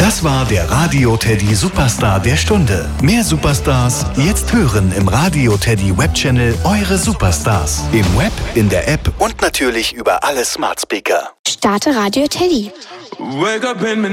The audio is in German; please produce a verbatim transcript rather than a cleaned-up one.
Das war der Radio Teddy Superstar der Stunde. Mehr Superstars jetzt hören im Radio Teddy Webchannel Eure Superstars. Im Web, in der App und natürlich über alle Smart Speaker. Starte Radio Teddy. Wake up in